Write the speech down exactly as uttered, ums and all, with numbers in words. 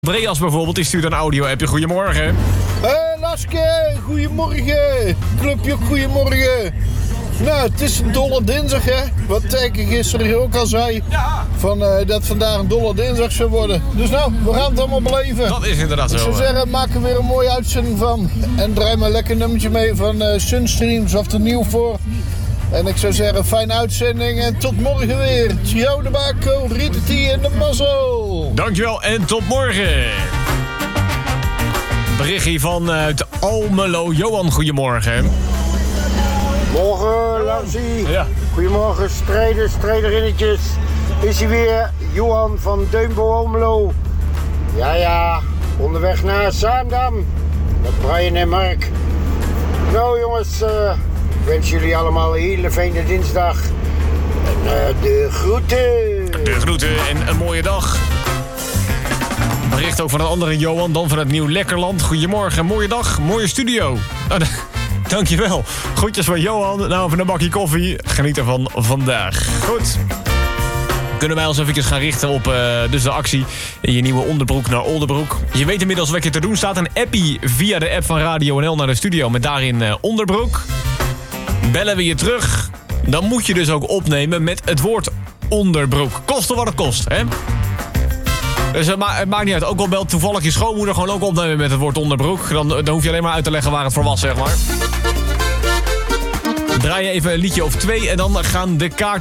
Andreas bijvoorbeeld, die stuurt een audio-appje. Goedemorgen. Hé, hey, Laske, goedemorgen. Clubje, goedemorgen. Nou, het is een dolle dinsdag, hè. Wat Tijken gisteren ook al zei. Ja. Van, uh, dat vandaag een dolle dinsdag zou worden. Dus nou, we gaan het allemaal beleven. Dat is inderdaad zo. Ik zou zeggen, maak er weer een mooie uitzending van. En draai maar een lekker nummertje mee van uh, Sunstreams of er nieuw voor. En ik zou zeggen, fijne uitzending en tot morgen weer. Ciao de Bako, Ritati en de mazzel. Dankjewel en tot morgen. Berichtje vanuit Almelo. Johan, goedemorgen. Morgen, Lansie. Ja. Goedemorgen, strijders, strijderinnetjes. Is hij weer, Johan van Deunbo Almelo. Ja, ja, onderweg naar Zaandam. Met Brian en Mark. Nou jongens, uh, ik wens jullie allemaal een hele fijne dinsdag. En uh, de groeten. De groeten en een mooie dag. Bericht ook van een andere Johan, dan van het Nieuw Lekkerland. Goedemorgen, mooie dag, mooie studio. Nou, dankjewel. Groetjes van Johan. Nou, van een bakje koffie. Geniet ervan vandaag. Goed. Kunnen wij ons eventjes gaan richten op uh, dus de actie in je nieuwe onderbroek naar Oldenbroek. Je weet inmiddels wat je te doen staat. Een appie via de app van Radio N L naar de studio met daarin uh, onderbroek. Bellen we je terug, dan moet je dus ook opnemen met het woord onderbroek. Koste wat het kost, hè? Dus het, ma- het maakt niet uit. Ook al belt toevallig je schoonmoeder gewoon ook opnemen met het woord onderbroek. Dan, dan hoef je alleen maar uit te leggen waar het voor was, zeg maar. Draai je even een liedje of twee en dan gaan de kaarten